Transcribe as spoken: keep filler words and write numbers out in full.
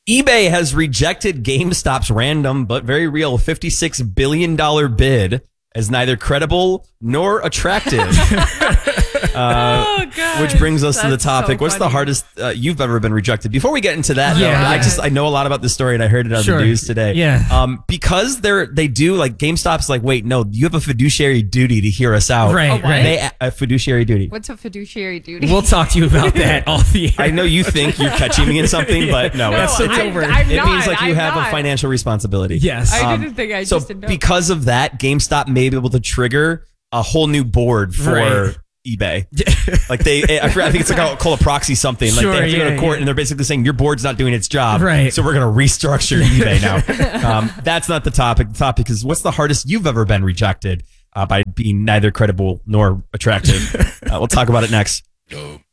eBay has rejected GameStop's random but very real fifty-six billion dollars bid as neither credible nor attractive. uh, oh, God. Which brings us That's to the topic. So What's funny. the hardest uh, you've ever been rejected? Before we get into that, Yeah, though, I yeah. just I know a lot about this story and I heard it on Sure. the news today. Yeah. Um, because they're they do like GameStop's like, wait, no, you have a fiduciary duty to hear us out. Right, Oh, what? right. They a fiduciary duty. What's a fiduciary duty? We'll talk to you about that off the air. I know you think you're catching me in something, but no, No, it's, it's it's I'm- over. I'm it not, means like you I'm have not. a financial responsibility. Yes. I Um, didn't think I So just didn't know. because of that, GameStop may be able to trigger a whole new board for Right. eBay. Like they, I, forget, I think it's like a, called a proxy something. Like Sure, they have to go yeah, to court yeah. and they're basically saying your board's not doing its job. Right. So we're going to restructure eBay now. Um, that's not the topic. The topic is what's the hardest you've ever been rejected uh, by being neither credible nor attractive. Uh, we'll talk about it next.